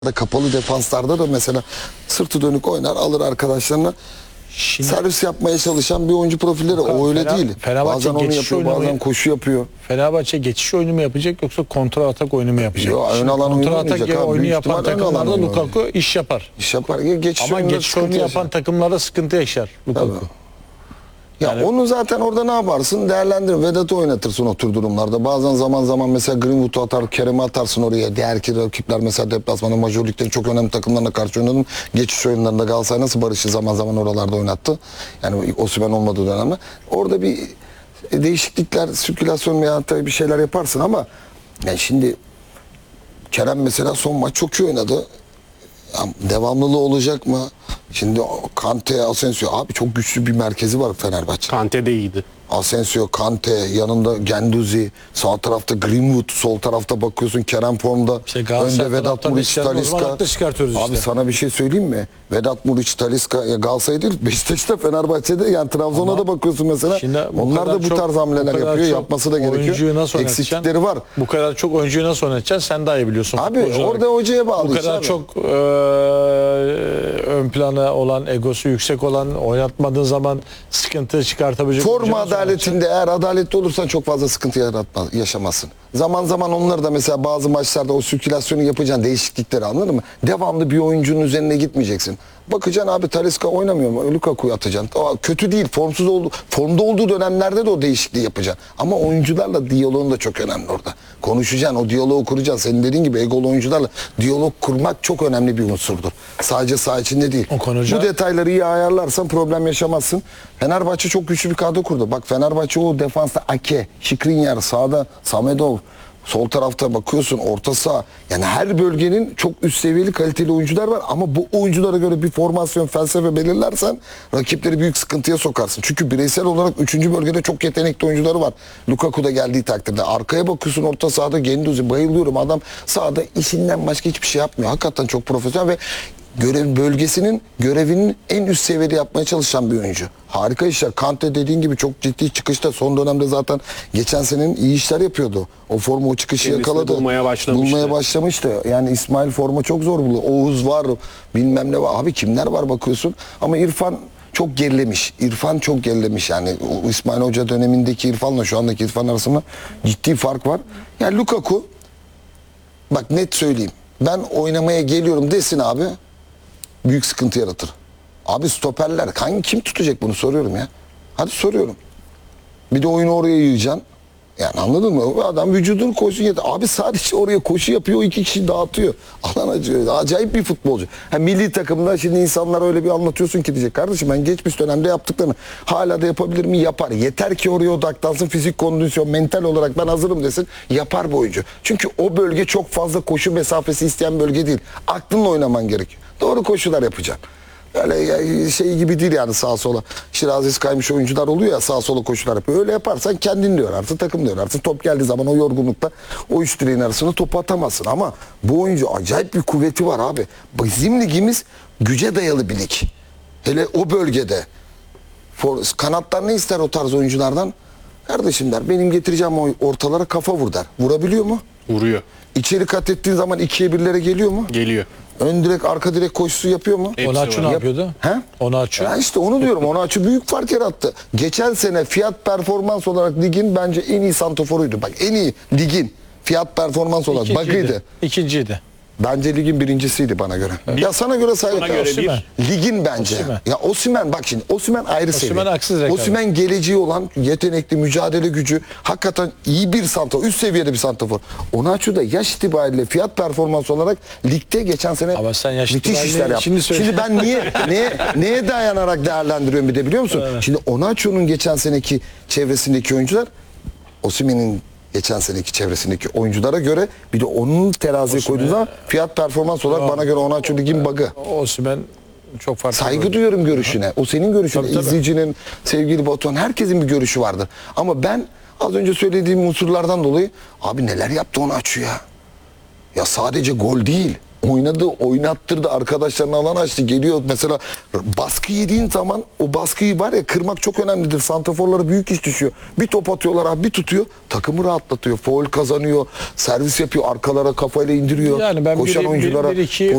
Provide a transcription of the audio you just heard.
Kapalı defanslarda da mesela sırtı dönük oynar, alır arkadaşlarına. Şimdi, servis yapmaya çalışan bir oyuncu profilleri. O öyle değil. Bazen onu yapıyor, bazen koşu yapıyor. Fenerbahçe geçiş oyunu mu yapacak yoksa kontra atak oyunu mu yapacak? Yo, ön alan kontra atak oyunu yapan takımlarda Lukaku iş yapar. İş yapar. Geçiş Ama geçiş oyunu yapan takımlarda sıkıntı yaşar Lukaku. Tabii. Ya onu zaten orada ne yaparsın? Değerlendirin. Vedat'ı oynatırsın o tür durumlarda. Bazen zaman mesela Greenwood'u atar, Kerem'i atarsın oraya. Diğer rakipler mesela deplasmanda Major Lig'de çok önemli takımlarla karşı oynadım. Geçiş oyunlarında Galatasaray nasıl Barış'ı zaman oralarda oynattı. Yani Osimhen olmadığı dönemde. Orada bir değişiklikler, sirkülasyon veya bir şeyler yaparsın ama yani şimdi Kerem mesela son maç çok iyi oynadı. Devamlılığı olacak mı? Şimdi Kante, Asensio abi çok güçlü bir merkezi var Fenerbahçe. Kante de iyiydi. Asensio, Kante, yanında Genduzi, sağ tarafta Greenwood, sol tarafta bakıyorsun Kerem formda, İşte önde Vedat Muriç, Talisca. Abi sana bir şey söyleyeyim mi? Vedat Muriç, Talisca, ya Galatasaray değil, Beşiktaş'ta, Fenerbahçe'de, yani Trabzon'a da bakıyorsun mesela. Onlar da bu tarz hamleler yapıyor, yapması da gerekiyor. Eksiklikleri var. Bu kadar çok oyuncuyu nasıl oynatacaksın sen daha iyi biliyorsun. Abi orada hocaya bağlı. Bu kadar çok ön plana olan, egosu yüksek olan, oynatmadığın zaman sıkıntı çıkartabilecek. Forma adaletinde eğer adaletli olursan çok fazla sıkıntı yaşamazsın. Zaman onlar da mesela bazı maçlarda o sirkülasyonu yapacağın değişiklikleri, anladın mı? Devamlı bir oyuncunun üzerine gitmeyeceksin. Bakacaksın abi Talisca oynamıyor mu? Lukaku'yu atacaksın. Kötü değil, formda olduğu dönemlerde de o değişikliği yapacaksın. Ama oyuncularla diyaloğun da çok önemli orada. Konuşacaksın, o diyaloğu kuracaksın. Senin dediğin gibi egolu oyuncularla diyalog kurmak çok önemli bir unsurdur. Sadece saha içinde değil. Bu detayları iyi ayarlarsan problem yaşamazsın. Fenerbahçe çok güçlü bir kadro kurdu. Bak Fenerbahçe o defansta Ake, Skriniar, sağda Samedov, sol tarafta bakıyorsun orta saha. Yani her bölgenin çok üst seviyeli kaliteli oyuncular var ama bu oyunculara göre bir formasyon, felsefe belirlersen rakipleri büyük sıkıntıya sokarsın. Çünkü bireysel olarak 3. bölgede çok yetenekli oyuncuları var. Lukaku da geldiği takdirde. Arkaya bakıyorsun orta sahada Genduzi, bayılıyorum. Adam sahada işinden başka hiçbir şey yapmıyor. Hakikaten çok profesyonel ve bölgesinin görevinin en üst seviyede yapmaya çalışan bir oyuncu. Harika işler. Kante dediğin gibi çok ciddi çıkışta. Son dönemde zaten geçen senenin iyi işler yapıyordu. O forma o çıkışı yakaladı. Bulmaya başlamıştı. Yani İsmail forma çok zor buluyor. Oğuz var, bilmem ne var. Abi kimler var bakıyorsun. Ama İrfan çok gerilemiş. İrfan çok gerilemiş yani. O İsmail Hoca dönemindeki İrfan'la şu andaki İrfan arasında ciddi fark var. Yani Lukaku, bak net söyleyeyim. Ben oynamaya geliyorum desin abi, büyük sıkıntı yaratır. Abi stoperler kim tutacak bunu soruyorum ya. Hadi soruyorum. Bir de oyunu oraya yığacaksın. Yani anladın mı? O adam vücudunu koşu yeter. Abi sadece oraya koşu yapıyor, o 2 kişi dağıtıyor. Alan acıyor. Acayip bir futbolcu. Milli takımda şimdi insanlar öyle bir anlatıyorsun ki diyecek. Kardeşim ben geçmiş dönemde yaptıklarını hala da yapabilir mi? Yapar. Yeter ki oraya odaklansın, fizik kondisyon, mental olarak ben hazırım desin. Yapar bu oyuncu. Çünkü o bölge çok fazla koşu mesafesi isteyen bölge değil. Aklınla oynaman gerekiyor. Doğru koşular yapacaksın. Öyle şey gibi değil yani sağa sola. Şirazesi kaymış oyuncular oluyor ya, sağa sola koşular yapıyor. Öyle yaparsan kendin de yorarsın, takım da yorarsın. Top geldiği zaman o yorgunlukta o üst direğin arasına topu atamazsın. Ama bu oyuncu acayip bir kuvveti var abi. Bizim ligimiz güce dayalı bir lig. Hele o bölgede. Kanatlar ne ister o tarz oyunculardan? Kardeşim der, benim getireceğim ortalara kafa vur der. Vurabiliyor mu? Vuruyor. İçeri kat ettiğin zaman 2'ye 1'lere geliyor mu? Geliyor. Ön direk, arka direk koşusu yapıyor mu? Onaçu ne yapıyordu? He? Onaçu. Ya işte onu diyorum. Onaçu büyük fark yarattı. Geçen sene fiyat performans olarak ligin bence en iyi santoforuydu. Bak en iyi ligin fiyat performans olarak bakıydı. İkinciydi. Bence ligin birincisiydi bana göre. Ya sana göre saygı. Ligin bence. Osimhen. Ya Osimhen bak şimdi. Osimhen ayrı seviye. Osimhen geleceği olan yetenekli, mücadele gücü, hakikaten iyi bir santrafor, üst seviyede bir santrafor. Onaçu da yaş itibariyle fiyat performans olarak ligde geçen sene müthiş işler yaptı. Şimdi ben neye dayanarak değerlendiriyorum bir de biliyor musun? Evet. Şimdi Onaçu'nun geçen seneki çevresindeki oyuncular Osimhen'in geçen seneki çevresindeki oyunculara göre bir de onun teraziye koyduğunda fiyat performans olarak bana göre Onaçu ligin bug'ı. Osimhen çok farklı. Saygı duyuyorum görüşüne. O senin görüşün. İzleyicinin, sevgili Batuhan, herkesin bir görüşü vardır. Ama ben az önce söylediğim unsurlardan dolayı abi neler yaptı Onaçu ya. Ya sadece gol değil. oynadı, oynattırdı, arkadaşlarına alan açtı, geliyor. Mesela baskı yediğin zaman o baskıyı var ya, kırmak çok önemlidir. Santraforlara büyük iş düşüyor. Bir top atıyorlar abi, bir tutuyor. Takımı rahatlatıyor. Faul kazanıyor. Servis yapıyor. Arkalara kafayla indiriyor. Yani ben Koşan oyunculara bir iki